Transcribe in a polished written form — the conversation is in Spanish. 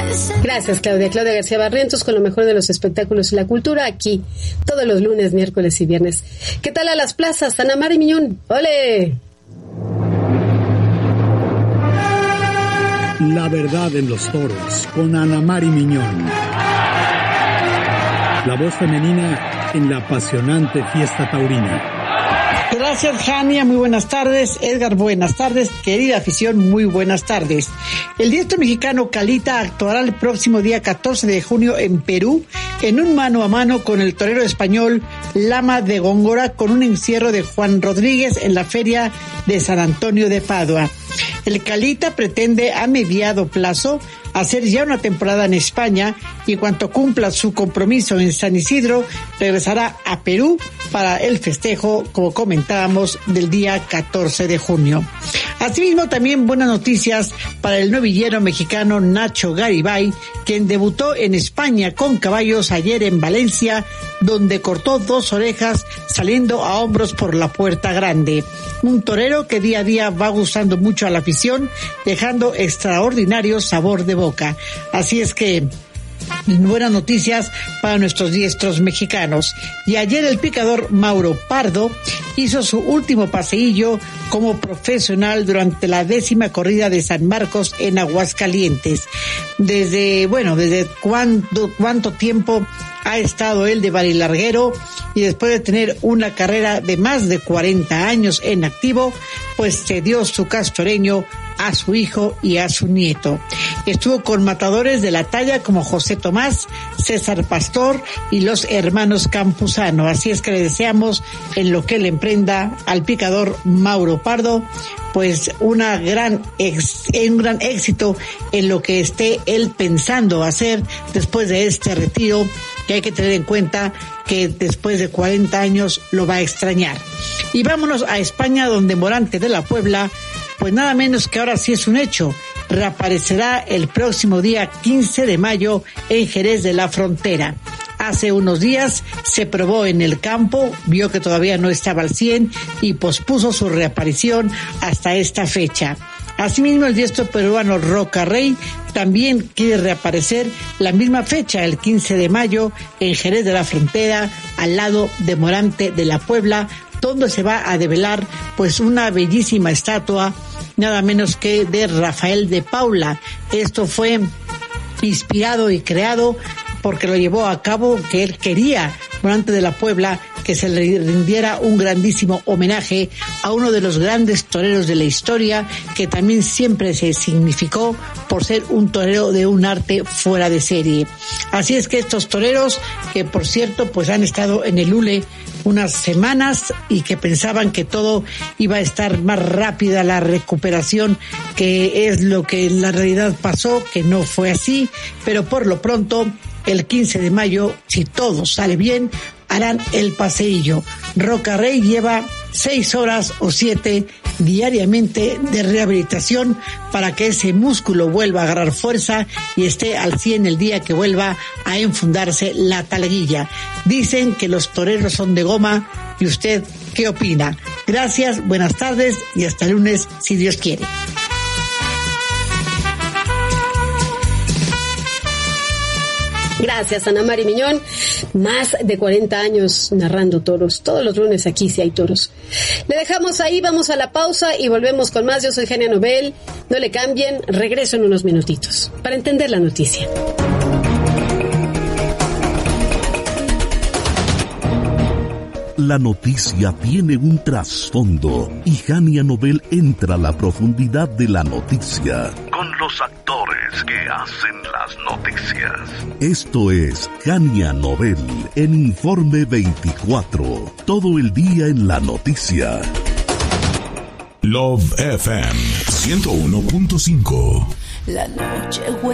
Gracias, Claudia. Claudia García Barrientos con lo mejor de los espectáculos y la cultura aquí todos los lunes, miércoles y viernes. ¿Qué tal a las plazas? Ana Mari Miñón. ¡Ole! La verdad en los toros con Ana Mari Miñón. La voz femenina en la apasionante fiesta taurina. Gracias, Jania, muy buenas tardes. Edgar, buenas tardes. Querida afición, muy buenas tardes. El diestro mexicano Calita actuará el próximo día 14 de junio en Perú en un mano a mano con el torero español Lama de Góngora, con un encierro de Juan Rodríguez en la feria de San Antonio de Padua. El Calita pretende a mediado plazo hacer ya una temporada en España y en cuanto cumpla su compromiso en San Isidro, regresará a Perú para el festejo, como comentábamos, del día 14 de junio. Asimismo, también buenas noticias para el novillero mexicano Nacho Garibay, quien debutó en España con caballos ayer en Valencia, donde cortó 2 orejas saliendo a hombros por la Puerta Grande. Un torero que día a día va gustando mucho a la afición, dejando extraordinario sabor de boca. Así es que buenas noticias para nuestros diestros mexicanos. Y ayer el picador Mauro Pardo hizo su último paseillo como profesional durante la 10ª corrida de San Marcos en Aguascalientes. Desde cuánto tiempo ha estado él de barilarguero, y después de tener una carrera de más de 40 años en activo, pues cedió su castoreño a su hijo y a su nieto. Estuvo con matadores de la talla como José Tomás, César Pastor y los hermanos Campuzano. Así es que le deseamos, en lo que le emprenda al picador Mauro Pardo, pues un gran éxito en lo que esté él pensando hacer después de este retiro, que hay que tener en cuenta que después de 40 años lo va a extrañar. Y vámonos a España, donde Morante de la Puebla, pues nada menos que ahora sí es un hecho, reaparecerá el próximo día 15 de mayo en Jerez de la Frontera. Hace unos días se probó en el campo, vio que todavía no estaba al 100 y pospuso su reaparición hasta esta fecha. Asimismo, el diestro peruano Roca Rey también quiere reaparecer la misma fecha, el 15 de mayo, en Jerez de la Frontera, al lado de Morante de la Puebla, donde se va a develar pues una bellísima estatua, nada menos que de Rafael de Paula. Esto fue inspirado y creado porque lo llevó a cabo, que él quería, Morante de la Puebla, que se le rindiera un grandísimo homenaje a uno de los grandes toreros de la historia, que también siempre se significó por ser un torero de un arte fuera de serie. Así es que estos toreros, que por cierto pues han estado en el hule unas semanas y que pensaban que todo iba a estar más rápida la recuperación, que es lo que en la realidad pasó, que no fue así, pero por lo pronto el 15 de mayo, si todo sale bien, harán el paseillo. Roca Rey lleva 6 horas o 7 diariamente de rehabilitación para que ese músculo vuelva a agarrar fuerza y esté al 100 el día que vuelva a enfundarse la talguilla. Dicen que los toreros son de goma, ¿y usted qué opina? Gracias, buenas tardes y hasta el lunes, si Dios quiere. Gracias, Ana Mari Miñón. Más de 40 años narrando toros. Todos los lunes aquí sí hay toros. Le dejamos ahí, vamos a la pausa y volvemos con más. Yo soy Jania Nobel. No le cambien, regreso en unos minutitos para entender la noticia. La noticia tiene un trasfondo y Jania Nobel entra a la profundidad de la noticia con los actores que hacen las noticias. Esto es Jania Nobel en Informe 24. Todo el día en la noticia. Love FM 101.5. La noche